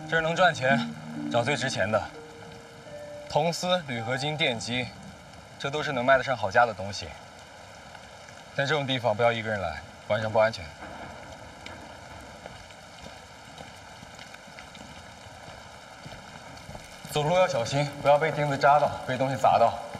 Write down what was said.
这儿能赚钱，找最值钱的。铜丝、铝合金、电机，这都是能卖得上好价的东西。但这种地方不要一个人来，晚上不安全。走路要小心，不要被钉子扎到，被东西砸到。